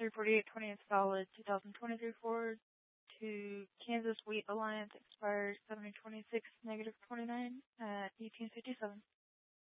34820 installed 2023 Ford to Kansas Wheat Alliance expires 7026-29 at 1857.